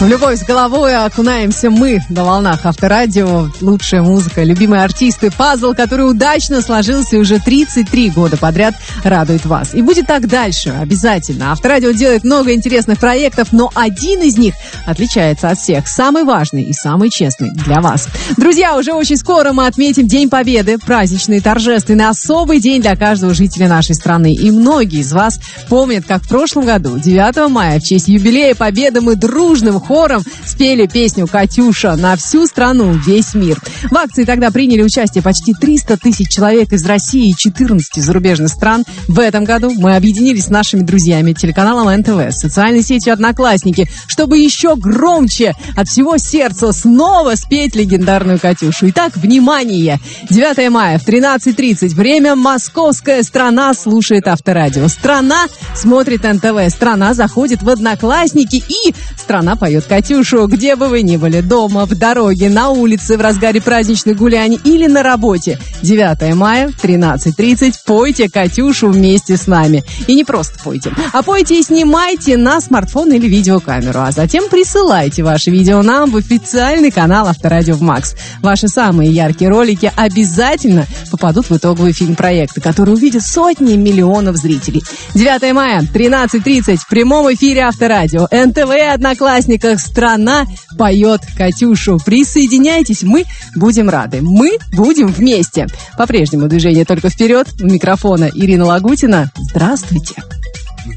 В любовь с головой окунаемся мы на волнах Авторадио. Лучшая музыка, любимые артисты, пазл, который удачно сложился и уже 33 года подряд радует вас. И будет так дальше, обязательно. Авторадио делает много интересных проектов, но один из них отличается от всех. Самый важный и самый честный для вас. Друзья, уже очень скоро мы отметим День Победы. Праздничный, торжественный, особый день для каждого жителя нашей страны. И многие из вас помнят, как в прошлом году, 9 мая, в честь юбилея Победы, мы дружным хором спели песню «Катюша» на всю страну, весь мир. В акции тогда приняли участие почти 300 тысяч человек из России и 14 зарубежных стран. В этом году мы объединились с нашими друзьями, телеканалом НТВ, с социальной сетью «Одноклассники», чтобы еще громче от всего сердца снова спеть легендарную «Катюшу». Итак, внимание! 9 мая в 13:30. Время «Московская страна» слушает Авторадио. Страна смотрит НТВ. Страна заходит в «Одноклассники» и страна поет «Катюшу». Где бы вы ни были, дома, в дороге, на улице, в разгаре праздничных гуляний или на работе. 9 мая в 13:30 пойте «Катюшу» вместе с нами. И не просто пойте, а пойте и снимайте на смартфон или видеокамеру. А затем присылайте ваши видео нам в официальный канал Авторадио в Макс. Ваши самые яркие ролики обязательно попадут в итоговый фильм проекта, который увидят сотни миллионов зрителей. 9 мая, 13:30, в прямом эфире Авторадио. НТВ и Одноклассниках. Страна поет «Катюшу». Присоединяйтесь, мы будем рады. Мы будем вместе. По-прежнему движение только вперед. У микрофона Ирина Лагутина. Здравствуйте.